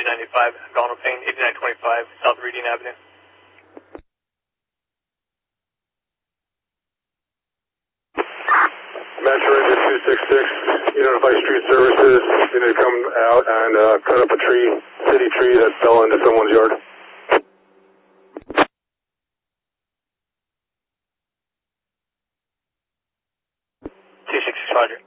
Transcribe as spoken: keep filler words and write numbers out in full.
ninety-five, Donald Payne, eighty-nine twenty-five, South Reading Avenue. Metro Engine two six six, you notify street services, you need to come out and uh, cut up a tree, city tree that fell into someone's yard. two six six, Roger.